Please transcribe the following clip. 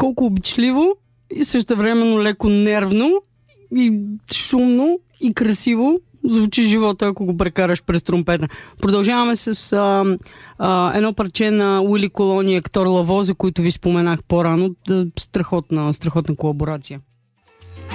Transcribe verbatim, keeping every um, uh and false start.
колко обичливо и същевременно леко нервно и шумно и красиво звучи живота, ако го прекараш през тромпета. Продължаваме с а, а, едно парче на Уили Колон и Ектор Лавозе, които ви споменах по-рано. Страхотна, страхотна колаборация.